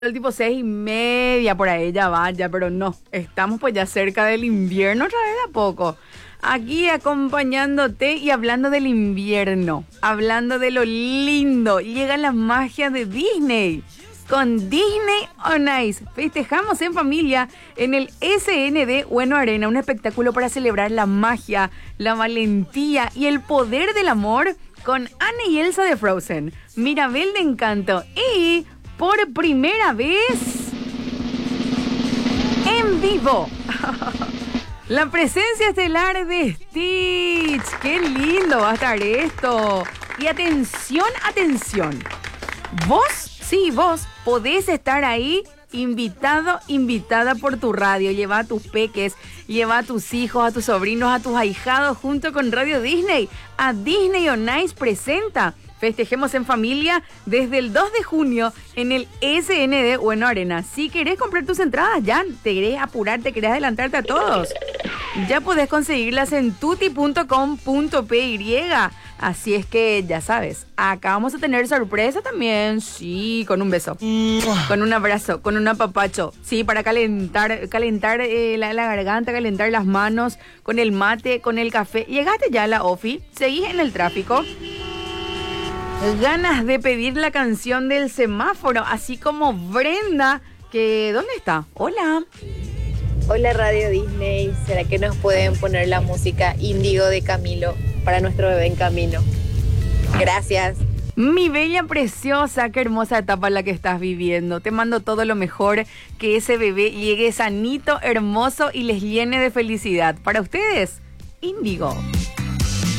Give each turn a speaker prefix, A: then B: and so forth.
A: El tipo 6:30 por ahí ya vaya, pero no, estamos pues ya cerca del invierno otra vez de a poco. Aquí acompañándote y hablando del invierno, hablando de lo lindo, llega la magia de Disney. Con Disney on Ice festejamos en familia en el SND Bueno Arena, un espectáculo para celebrar la magia, la valentía y el poder del amor con Anna y Elsa de Frozen, Mirabel de Encanto y por primera vez en vivo la presencia estelar de Stitch. ¡Qué lindo va a estar esto! Y atención, atención. Vos podés estar ahí invitado, invitada por tu radio. Lleva a tus peques, lleva a tus hijos, a tus sobrinos, a tus ahijados junto con Radio Disney. A Disney on Ice presenta Festejemos en Familia desde el 2 de junio en el SND Bueno Arena. Si querés comprar tus entradas ya, te querés apurar, te querés adelantarte a todos, ya podés conseguirlas en tuti.com.py. Así es que ya sabes, acá vamos a tener sorpresa también, sí, con un beso, con un abrazo, con un apapacho, sí, para calentar la garganta, calentar las manos, con el mate, con el café. Llegaste ya a la ofi, seguís en el tráfico, ganas de pedir la canción del semáforo, así como Brenda, que ¿dónde está? Hola.
B: Hola Radio Disney, ¿será que nos pueden poner la música Índigo de Camilo para nuestro bebé en camino? Gracias.
A: Mi bella preciosa, qué hermosa etapa la que estás viviendo. Te mando todo lo mejor, que ese bebé llegue sanito, hermoso y les llene de felicidad. Para ustedes, Índigo.